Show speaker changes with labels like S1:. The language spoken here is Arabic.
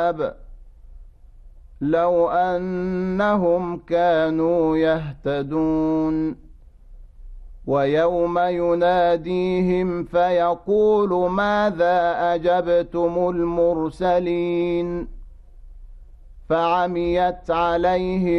S1: العذاب لو أنهم كانوا يهتدون ويوم يناديهم فيقول ماذا أجبتم المرسلين فعميت عليهم